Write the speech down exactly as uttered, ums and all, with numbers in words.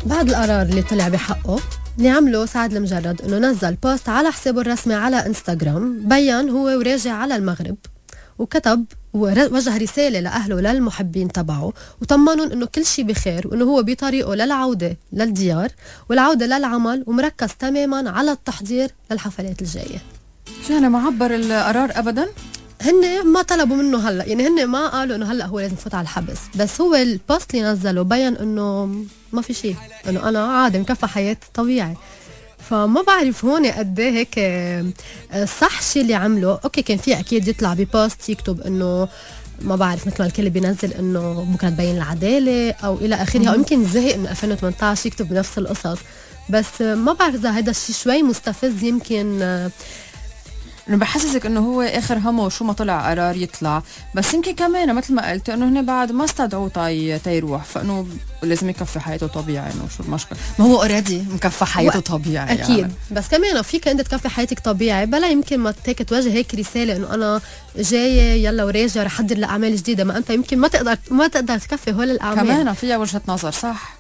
بعد القرار اللي طلع بحقه، اللي عمله سعد المجرد انه نزل بوست على حسابه الرسمي على انستغرام، بيان هو وراجع على المغرب، وكتب ووجه رسالة لأهله وللمحبين تبعه، وطمنهم انه كل شيء بخير، وانه هو بطريقه للعودة للديار والعودة للعمل، ومركز تماما على التحضير للحفلات الجاية. شو يعني ما عبر القرار ابدا؟ هن ما طلبوا منه هلا، يعني هن ما قالوا انه هلا هو لازم يفوت على الحبس، بس هو البوست اللي نزله بين انه ما في شيء، انه انا عادي مكفى حياتي طبيعي. فما بعرف هون قد ايه هيك صح شيء اللي عمله. اوكي كان في اكيد يطلع ببوست يكتب انه ما بعرف مثل ما الكل بينزل انه بكره تبين العداله او الى اخره، او يمكن زهق انه ألفين وثمانية عشر يكتب نفس القصص، بس ما بعرف اذا هذا الشيء شوي مستفز. يمكن انه بحسسك انه هو اخر همه شو ما طلع قرار يطلع، بس يمكن كمان مثل ما قلت انه هن بعد ما استدعوه تاي تيروح، فانه لازم يكفي حياته طبيعي. انه شو المشكله؟ ما هو اوريدي مكفي حياته طبيعي اكيد يعني. بس كمان فيك انت تكفي حياتك طبيعي بلا يمكن ما هيك توجه هيك رساله انه انا جايه يلا وراجع رح احضر لاعمال جديده، ما انت يمكن ما تقدر ما تقدر تكفي هول الاعمال. كمان فيها وجهه نظر صح.